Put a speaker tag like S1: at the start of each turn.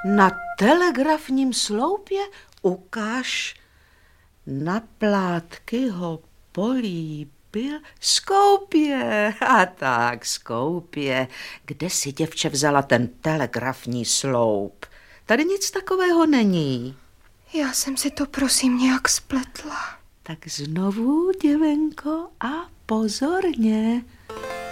S1: Na telegrafním sloupě ukáž. Na Plátkyho políbil Skoupě. A tak, Skoupě. Kde si, děvče, vzala ten telegrafní sloup? Tady nic takového není.
S2: Já jsem si to, prosím, nějak spletla.
S1: Tak znovu, děvenko, a pozorně.